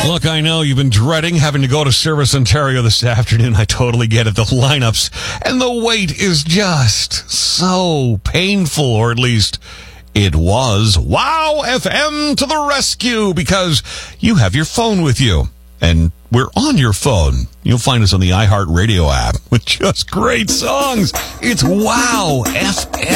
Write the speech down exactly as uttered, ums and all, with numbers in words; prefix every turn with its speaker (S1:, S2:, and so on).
S1: Look, I know you've been dreading having to go to Service Ontario this afternoon. I totally get it. The lineups and the wait is just so painful, or at least it was. Wow F M to the rescue, because you have your phone with you. And we're on your phone. You'll find us on the iHeartRadio app with just great songs. It's Wow F M.